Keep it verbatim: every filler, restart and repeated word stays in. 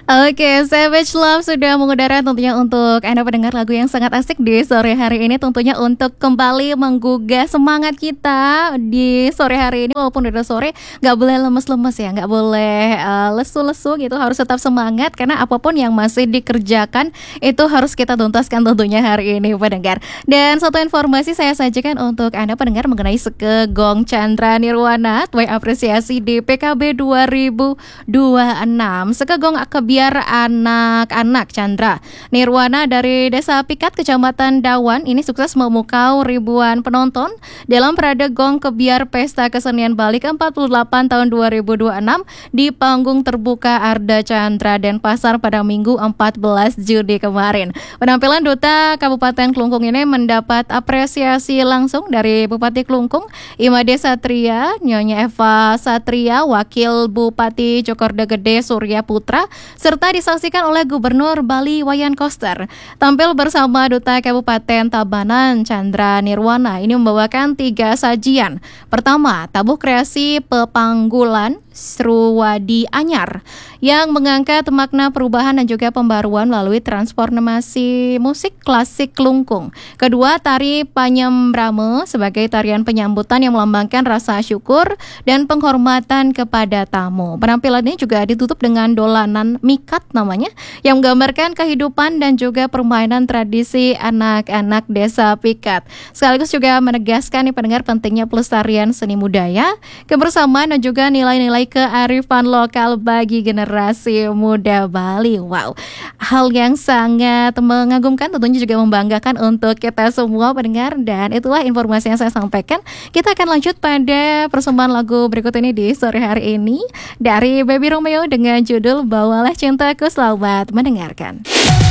Oke, Savage Love sudah mengudara tentunya untuk Anda pendengar lagu yang sangat asik di sore hari ini, tentunya untuk kembali menggugah semangat kita di sore hari ini. Walaupun udah sore, gak boleh lemes-lemes ya, gak boleh uh, lesu-lesu gitu, harus tetap semangat karena apapun yang masih dikerjakan itu harus kita tuntaskan tentunya hari ini pendengar. Dan satu informasi saya sajikan untuk Anda pendengar mengenai Sekegong Chandra Nirwana tuai apresiasi di P K B dua ribu dua puluh enam. Sekegong Kebiar anak-anak Chandra Nirwana dari Desa Pikat, Kecamatan Dawan ini sukses memukau ribuan penonton dalam Parade Gong Kebiar Pesta Kesenian Bali ke empat puluh delapan tahun dua ribu dua puluh enam di panggung terbuka Arda Chandra Denpasar pada Minggu empat belas Juni kemarin. Penampilan Duta Kabupaten Klungkung ini mendapat apresiasi langsung dari Bupati Klungkung Imade Satria, Nyonya Eva Satria, Wakil Bupati Cokorda Gede Surya Putra, serta disaksikan oleh Gubernur Bali Wayan Koster. Tampil bersama Duta Kabupaten Tabanan Chandra Nirwana ini membawakan tiga sajian. Pertama, tabuh kreasi Pepanggulan Sruwadi Anyar yang mengangkat makna perubahan dan juga pembaruan melalui transformasi musik klasik Klungkung. Kedua, tari Panyembrame sebagai tarian penyambutan yang melambangkan rasa syukur dan penghormatan kepada tamu. Penampilan ini juga ditutup dengan dolanan mikat namanya yang menggambarkan kehidupan dan juga permainan tradisi anak-anak Desa Pikat. Sekaligus juga menegaskan nih pendengar pentingnya pelestarian seni budaya, kebersamaan dan juga nilai-nilai kearifan lokal bagi generasi muda Bali. Wow, hal yang sangat mengagumkan, tentunya juga membanggakan untuk kita semua pendengar. Dan itulah informasi yang saya sampaikan. Kita akan lanjut pada persembahan lagu berikut ini di sore hari ini dari Baby Romeo dengan judul Bawalah Cintaku. Selamat mendengarkan.